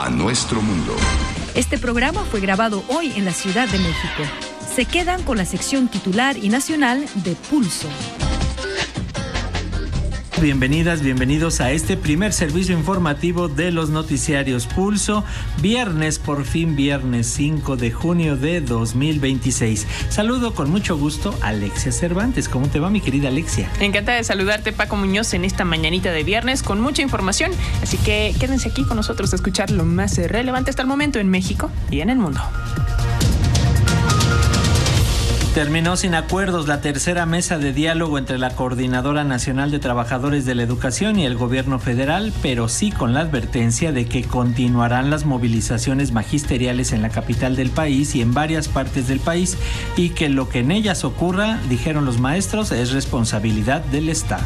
a nuestro mundo. Este programa fue grabado hoy en la Ciudad de México. Se quedan con la sección titular y nacional de Pulso. Bienvenidas, bienvenidos a este primer servicio informativo de los noticiarios Pulso. Viernes, por fin viernes 5 de junio de 2026. Saludo con mucho gusto a Alexia Cervantes. ¿Cómo te va, mi querida Alexia? Encantada de saludarte, Paco Muñoz, en esta mañanita de viernes con mucha información. Así que quédense aquí con nosotros a escuchar lo más relevante hasta el momento en México y en el mundo. Terminó sin acuerdos la tercera mesa de diálogo entre la Coordinadora Nacional de Trabajadores de la Educación y el gobierno federal, pero sí con la advertencia de que continuarán las movilizaciones magisteriales en la capital del país y en varias partes del país, y que lo que en ellas ocurra, dijeron los maestros, es responsabilidad del Estado.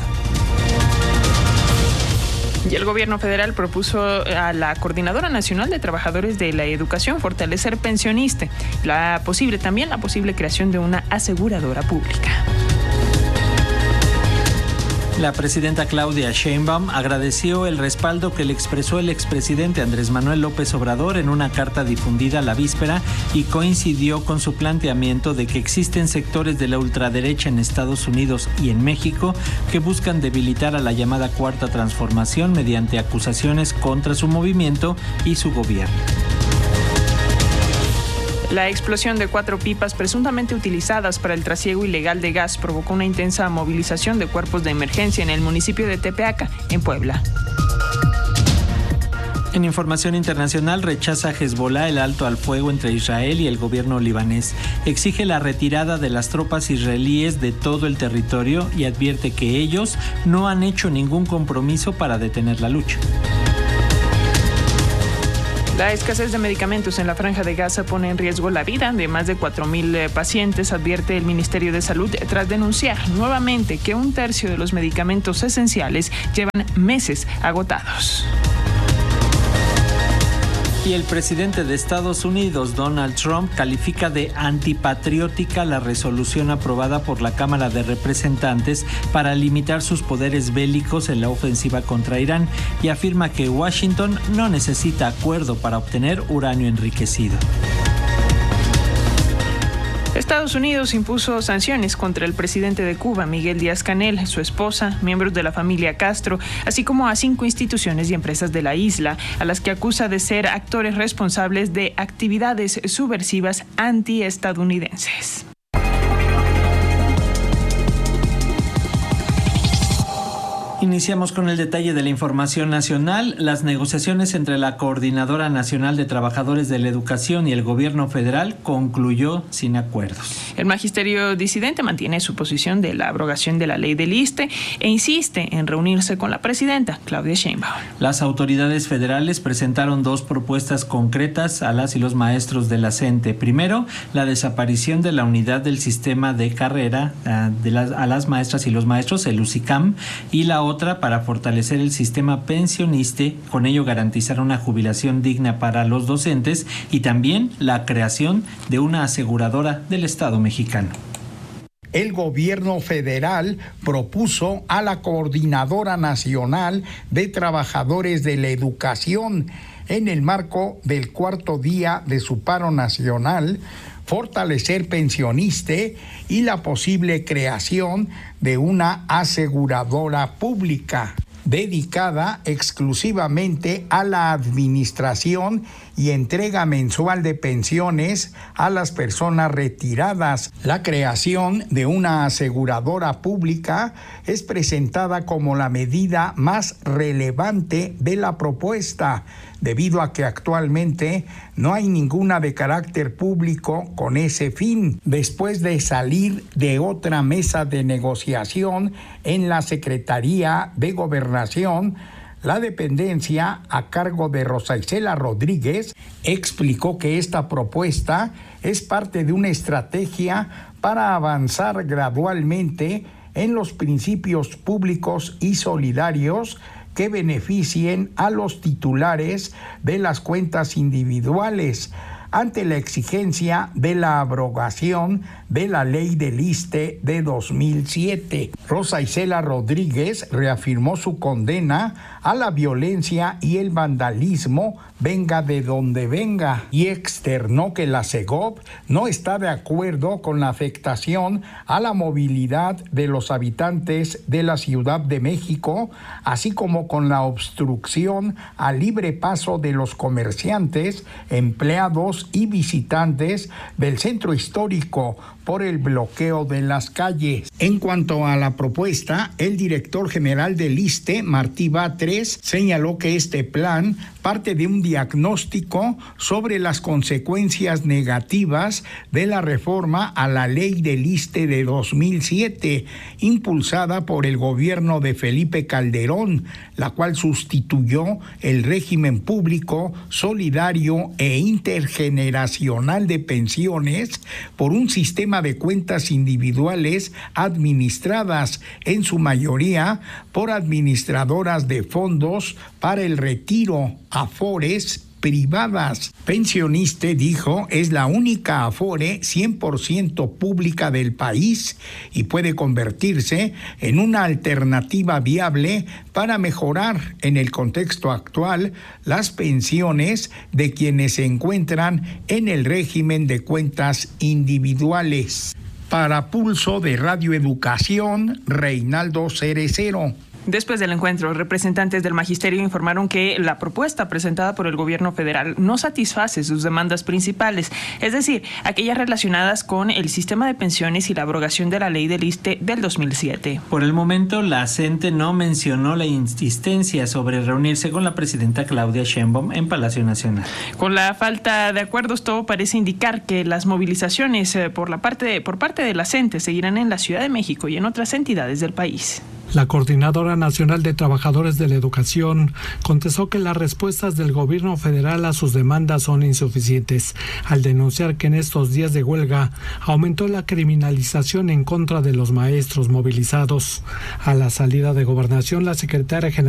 Y el gobierno federal propuso a la Coordinadora Nacional de Trabajadores de la Educación fortalecer Pensioniste, la posible creación de una aseguradora pública. La presidenta Claudia Sheinbaum agradeció el respaldo que le expresó el expresidente Andrés Manuel López Obrador en una carta difundida la víspera y coincidió con su planteamiento de que existen sectores de la ultraderecha en Estados Unidos y en México que buscan debilitar a la llamada Cuarta Transformación mediante acusaciones contra su movimiento y su gobierno. La explosión de 4 pipas presuntamente utilizadas para el trasiego ilegal de gas provocó una intensa movilización de cuerpos de emergencia en el municipio de Tepeaca, en Puebla. En información internacional, rechaza Hezbollah el alto al fuego entre Israel y el gobierno libanés. Exige la retirada de las tropas israelíes de todo el territorio y advierte que ellos no han hecho ningún compromiso para detener la lucha. La escasez de medicamentos en la Franja de Gaza pone en riesgo la vida de más de 4,000 pacientes, advierte el Ministerio de Salud, tras denunciar nuevamente que 1/3 de los medicamentos esenciales llevan meses agotados. Y el presidente de Estados Unidos, Donald Trump, califica de antipatriótica la resolución aprobada por la Cámara de Representantes para limitar sus poderes bélicos en la ofensiva contra Irán y afirma que Washington no necesita acuerdo para obtener uranio enriquecido. Estados Unidos impuso sanciones contra el presidente de Cuba, Miguel Díaz-Canel, su esposa, miembros de la familia Castro, así como a 5 instituciones y empresas de la isla, a las que acusa de ser actores responsables de actividades subversivas antiestadounidenses. Iniciamos con el detalle de la información nacional. Las negociaciones entre la Coordinadora Nacional de Trabajadores de la Educación y el gobierno federal concluyó sin acuerdos. El magisterio disidente mantiene su posición de la abrogación de la ley del ISSSTE e insiste en reunirse con la presidenta, Claudia Sheinbaum. Las autoridades federales presentaron 2 propuestas concretas a las y los maestros de la CENTE. Primero, la desaparición de la unidad del sistema de carrera a las maestras y los maestros, el USICAM, y la otra para fortalecer el sistema pensioniste, con ello garantizar una jubilación digna para los docentes y también la creación de una aseguradora del Estado mexicano. El gobierno federal propuso a la Coordinadora Nacional de Trabajadores de la Educación, en el marco del 4º día de su paro nacional, fortalecer Pensioniste y la posible creación de una aseguradora pública dedicada exclusivamente a la administración y entrega mensual de pensiones a las personas retiradas. La creación de una aseguradora pública es presentada como la medida más relevante de la propuesta, debido a que actualmente no hay ninguna de carácter público con ese fin, después de salir de otra mesa de negociación en la Secretaría de Gobernación. La dependencia, a cargo de Rosa Isela Rodríguez, explicó que esta propuesta es parte de una estrategia para avanzar gradualmente en los principios públicos y solidarios que beneficien a los titulares de las cuentas individuales, ante la exigencia de la abrogación de la ley del ISSSTE de 2007. Rosa Isela Rodríguez reafirmó su condena a la violencia y el vandalismo, venga de donde venga, y externó que la Segov no está de acuerdo con la afectación a la movilidad de los habitantes de la Ciudad de México, así como con la obstrucción al libre paso de los comerciantes, empleados y visitantes del centro histórico por el bloqueo de las calles. En cuanto a la propuesta, el director general del ISSSTE, Martí Batres, señaló que este plan parte de un diagnóstico sobre las consecuencias negativas de la reforma a la ley del ISSSTE de 2007, impulsada por el gobierno de Felipe Calderón, la cual sustituyó el régimen público, solidario e intergeneracional de pensiones por un sistema de cuentas individuales administradas en su mayoría por administradoras de fondos para el retiro, Afores privadas. Pensioniste, dijo, es la única Afore 100% pública del país y puede convertirse en una alternativa viable para mejorar en el contexto actual las pensiones de quienes se encuentran en el régimen de cuentas individuales. Para Pulso de Radio Educación, Reinaldo Cerecero. Después del encuentro, representantes del magisterio informaron que la propuesta presentada por el gobierno federal no satisface sus demandas principales, es decir, aquellas relacionadas con el sistema de pensiones y la abrogación de la ley del ISSSTE del 2007. Por el momento, la CENTE no mencionó la insistencia sobre reunirse con la presidenta Claudia Sheinbaum en Palacio Nacional. Con la falta de acuerdos, todo parece indicar que las movilizaciones por parte de la CENTE seguirán en la Ciudad de México y en otras entidades del país. La Coordinadora Nacional de Trabajadores de la Educación contestó que las respuestas del gobierno federal a sus demandas son insuficientes, al denunciar que en estos días de huelga aumentó la criminalización en contra de los maestros movilizados. A la salida de Gobernación, la secretaria general